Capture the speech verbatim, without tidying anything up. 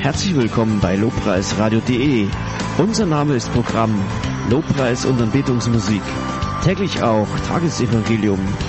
Herzlich willkommen bei lobpreisradio punkt de. Unser Name ist Programm Lobpreis und Anbetungsmusik. Täglich auch Tagesevangelium,